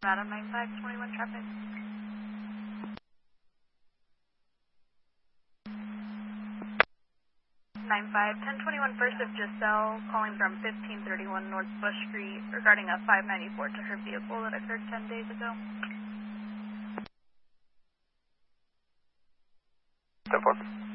Adam 9521 traffic. 951021 first of Giselle calling from 1531 North Bush Street regarding a 594 to her vehicle that occurred 10 days ago. 10-4.